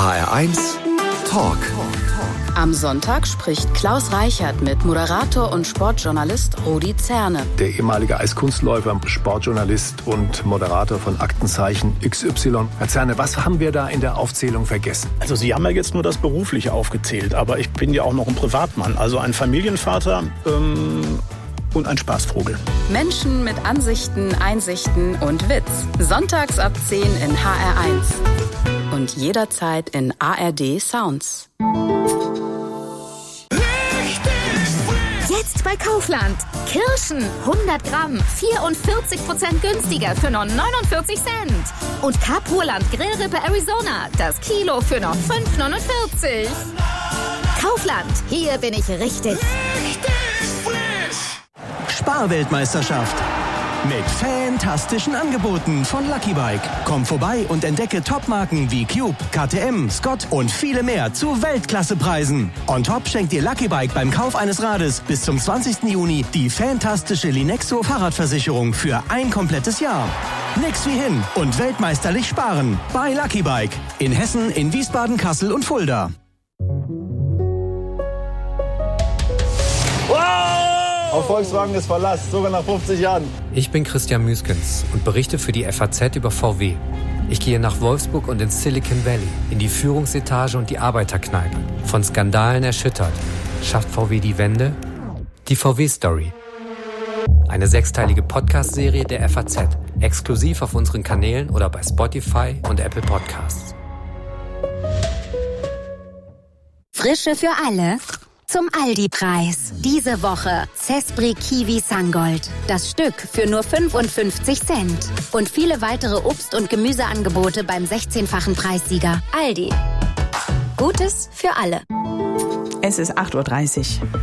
HR1 Talk. Am Sonntag spricht Klaus Reichert mit Moderator und Sportjournalist Rudi Zerne. Der ehemalige Eiskunstläufer, Sportjournalist und Moderator von Aktenzeichen XY. Herr Zerne, was haben wir da in der Aufzählung vergessen? Also Sie haben ja jetzt nur das Berufliche aufgezählt, aber ich bin ja auch noch ein Privatmann, also ein Familienvater und ein Spaßvogel. Menschen mit Ansichten, Einsichten und Witz. Sonntags ab 10 in HR1. Und jederzeit in ARD Sounds. Jetzt bei Kaufland. Kirschen 100 Gramm, 44% günstiger für nur 49 Cent. Und Kapurland Grillrippe Arizona, das Kilo für nur 5,49. Kaufland, hier bin ich richtig. Sparweltmeisterschaft. Mit fantastischen Angeboten von Lucky Bike. Komm vorbei und entdecke Topmarken wie Cube, KTM, Scott und viele mehr zu Weltklassepreisen. On top schenkt dir Lucky Bike beim Kauf eines Rades bis zum 20. Juni die fantastische Linexo Fahrradversicherung für ein komplettes Jahr. Nix wie hin und weltmeisterlich sparen bei Lucky Bike. In Hessen, in Wiesbaden, Kassel und Fulda. Auf Volkswagen ist Verlass, sogar nach 50 Jahren. Ich bin Christian Müskens und berichte für die FAZ über VW. Ich gehe nach Wolfsburg und ins Silicon Valley, in die Führungsetage und die Arbeiterkneipe. Von Skandalen erschüttert. Schafft VW die Wende? Die VW-Story. Eine 6-teilige Podcast-Serie der FAZ. Exklusiv auf unseren Kanälen oder bei Spotify und Apple Podcasts. Frische für alle. Zum Aldi-Preis. Diese Woche Zespri Kiwi Sangold. Das Stück für nur 55 Cent. Und viele weitere Obst- und Gemüseangebote beim 16-fachen Preissieger. Aldi. Gutes für alle. Es ist 8:30 Uhr.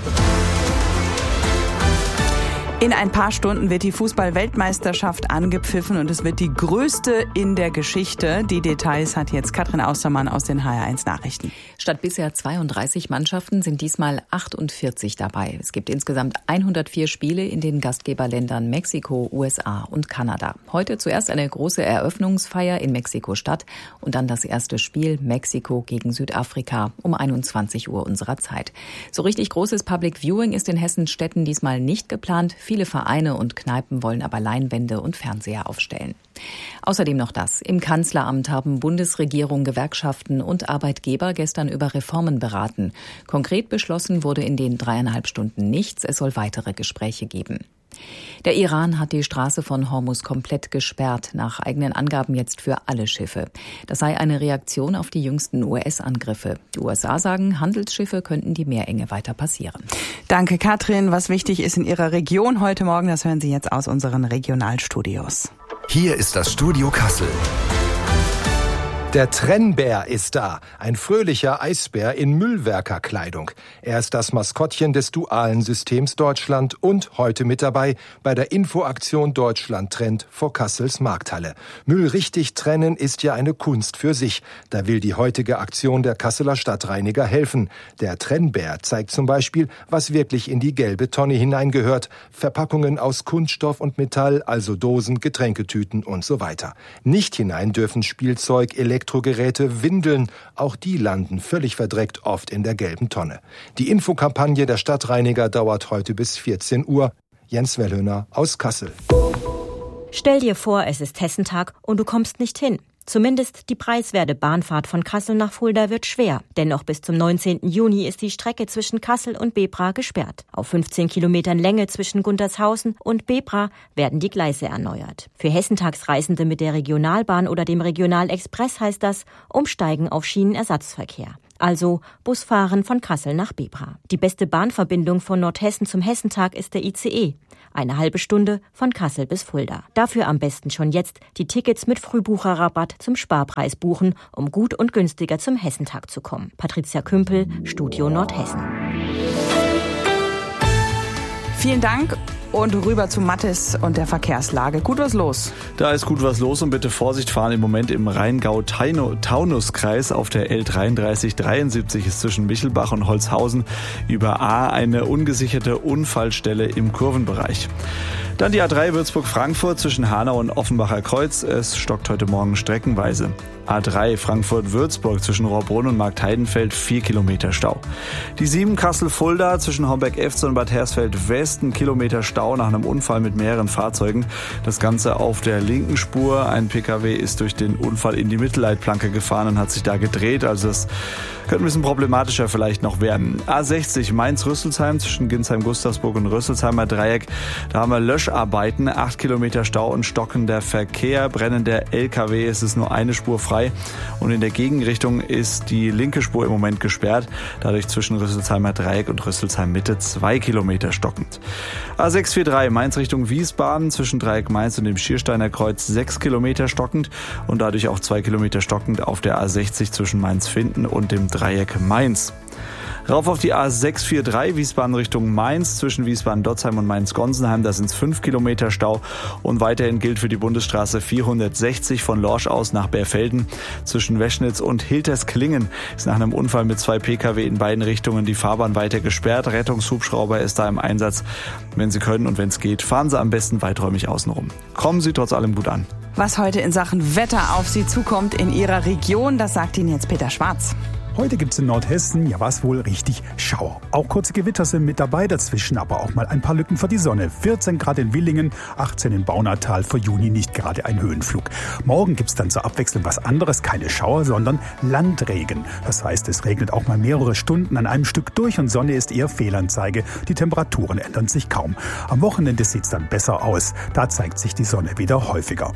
In ein paar Stunden wird die Fußball-Weltmeisterschaft angepfiffen und es wird die größte in der Geschichte. Die Details hat jetzt Katrin Austermann aus den HR1 Nachrichten. Statt bisher 32 Mannschaften sind diesmal 48 dabei. Es gibt insgesamt 104 Spiele in den Gastgeberländern Mexiko, USA und Kanada. Heute zuerst eine große Eröffnungsfeier in Mexiko-Stadt und dann das erste Spiel Mexiko gegen Südafrika um 21 Uhr unserer Zeit. So richtig großes Public Viewing ist in Hessens Städten diesmal nicht geplant. Viele Vereine und Kneipen wollen aber Leinwände und Fernseher aufstellen. Außerdem noch das. Im Kanzleramt haben Bundesregierung, Gewerkschaften und Arbeitgeber gestern über Reformen beraten. Konkret beschlossen wurde in den 3,5 Stunden nichts. Es soll weitere Gespräche geben. Der Iran hat die Straße von Hormuz komplett gesperrt, nach eigenen Angaben jetzt für alle Schiffe. Das sei eine Reaktion auf die jüngsten US-Angriffe. Die USA sagen, Handelsschiffe könnten die Meerenge weiter passieren. Danke, Katrin. Was wichtig ist in Ihrer Region heute Morgen, das hören Sie jetzt aus unseren Regionalstudios. Hier ist das Studio Kassel. Der Trennbär ist da, ein fröhlicher Eisbär in Müllwerkerkleidung. Er ist das Maskottchen des dualen Systems Deutschland und heute mit dabei bei der Infoaktion Deutschland trennt vor Kassels Markthalle. Müll richtig trennen ist ja eine Kunst für sich. Da will die heutige Aktion der Kasseler Stadtreiniger helfen. Der Trennbär zeigt zum Beispiel, was wirklich in die gelbe Tonne hineingehört. Verpackungen aus Kunststoff und Metall, also Dosen, Getränketüten und so weiter. Nicht hinein dürfen Spielzeug, Elektrogeräte, Windeln, auch die landen völlig verdreckt oft in der gelben Tonne. Die Infokampagne der Stadtreiniger dauert heute bis 14 Uhr. Jens Wellhöhner aus Kassel. Stell dir vor, es ist Hessentag und du kommst nicht hin. Zumindest die preiswerte Bahnfahrt von Kassel nach Fulda wird schwer. Denn noch bis zum 19. Juni ist die Strecke zwischen Kassel und Bebra gesperrt. Auf 15 Kilometern Länge zwischen Guntershausen und Bebra werden die Gleise erneuert. Für Hessentagsreisende mit der Regionalbahn oder dem Regionalexpress heißt das Umsteigen auf Schienenersatzverkehr. Also Busfahren von Kassel nach Bebra. Die beste Bahnverbindung von Nordhessen zum Hessentag ist der ICE. Eine halbe Stunde von Kassel bis Fulda. Dafür am besten schon jetzt die Tickets mit Frühbucherrabatt zum Sparpreis buchen, um gut und günstiger zum Hessentag zu kommen. Patricia Kümpel, Studio Nordhessen. Vielen Dank. Und rüber zu Mathis und der Verkehrslage. Gut was los? Da ist gut was los und bitte Vorsicht fahren im Moment im Rheingau-Taunus-Kreis auf der L3373 ist zwischen Michelbach und Holzhausen über A eine ungesicherte Unfallstelle im Kurvenbereich. Dann die A3 Würzburg-Frankfurt zwischen Hanau und Offenbacher Kreuz. Es stockt heute Morgen streckenweise. A3 Frankfurt-Würzburg zwischen Rohrbrunn und Marktheidenfeld 4 Kilometer Stau. Die 7 Kassel-Fulda zwischen Homberg-Efze und Bad Hersfeld-West 1 Kilometer Stau nach einem Unfall mit mehreren Fahrzeugen. Das Ganze auf der linken Spur. Ein Pkw ist durch den Unfall in die Mittelleitplanke gefahren und hat sich da gedreht. Also das könnte ein bisschen problematischer vielleicht noch werden. A60 Mainz-Rüsselsheim zwischen Ginsheim-Gustavsburg und Rüsselsheimer Dreieck. Da haben wir Löscharbeiten, 8 Kilometer Stau und stockender Verkehr. Brennender LKW, es ist nur eine Spur frei. Und in der Gegenrichtung ist die linke Spur im Moment gesperrt. Dadurch zwischen Rüsselsheimer Dreieck und Rüsselsheim Mitte 2 Kilometer stockend. A643 Mainz Richtung Wiesbaden zwischen Dreieck Mainz und dem Schiersteiner Kreuz 6 Kilometer stockend und dadurch auch 2 Kilometer stockend auf der A60 zwischen Mainz-Finden und dem Dreieck Mainz. Rauf auf die A643 Wiesbaden Richtung Mainz zwischen Wiesbaden-Dotzheim und Mainz-Gonsenheim, da sind es 5 Kilometer Stau und weiterhin gilt für die Bundesstraße 460 von Lorsch aus nach Bärfelden zwischen Weschnitz und Hiltersklingen ist nach einem Unfall mit 2 Pkw in beiden Richtungen die Fahrbahn weiter gesperrt. Rettungshubschrauber ist da im Einsatz. Wenn Sie können und wenn es geht, fahren Sie am besten weiträumig außenrum. Kommen Sie trotz allem gut an. Was heute in Sachen Wetter auf Sie zukommt in Ihrer Region, das sagt Ihnen jetzt Peter Schwarz. Heute gibt's in Nordhessen, ja was wohl, richtig Schauer. Auch kurze Gewitter sind mit dabei, dazwischen aber auch mal ein paar Lücken für die Sonne. 14 Grad in Willingen, 18 in Baunatal, für Juni nicht gerade ein Höhenflug. Morgen gibt's dann zur Abwechslung was anderes, keine Schauer, sondern Landregen. Das heißt, es regnet auch mal mehrere Stunden an einem Stück durch und Sonne ist eher Fehlanzeige. Die Temperaturen ändern sich kaum. Am Wochenende sieht's dann besser aus. Da zeigt sich die Sonne wieder häufiger.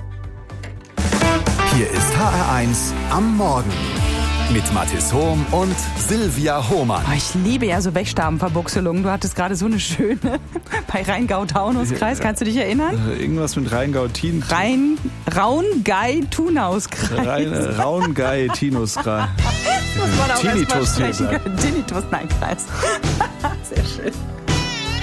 Hier ist HR1 am Morgen. Mit Mathis Hohm und Silvia Hohmann. Ich liebe ja so Wegstabenverbuchselungen. Du hattest gerade so eine schöne bei Rheingau-Taunus-Kreis. Kannst du dich erinnern? Irgendwas mit Rheingau-Tinus. Raungei-Tunaus-Kreis. Raungei-Tinus-Kreis. Muss man auch erst mal sprechen können. Tinnitus, nein, Kreis. Sehr schön.